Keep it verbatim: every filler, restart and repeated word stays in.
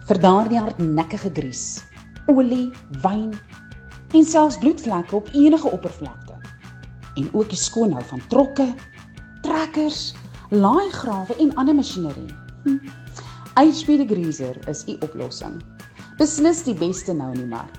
vir daardie hardnekkige gries, olie, wyn en selfs bloedvlekke op enige oppervlakte. En ook die skoonhou van trokke, trekkers, laaigrawe en ander masjinerie. Hm. H P Degreaser is die oplossing. Beslis die beste nou in die mark.